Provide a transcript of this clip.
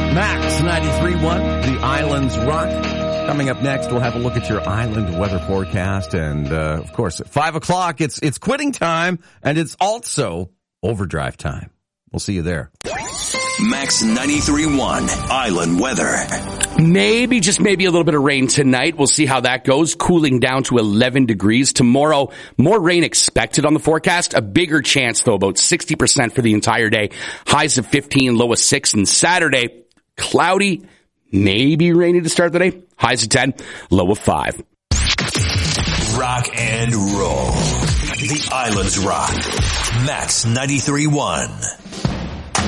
Max 93.1, the Islands Rock. Coming up next, we'll have a look at your island weather forecast. And, of course, at 5 o'clock, it's quitting time, and it's also overdrive time. We'll see you there. Max 93.1, Island Weather. Maybe, just maybe a little bit of rain tonight. We'll see how that goes. Cooling down to 11 degrees. Tomorrow, more rain expected on the forecast. A bigger chance, though, about 60% for the entire day. Highs of 15, low of 6. And Saturday, cloudy, maybe rainy to start the day. Highs of 10, low of 5. Rock and roll. The Islands Rock. Max 93.1.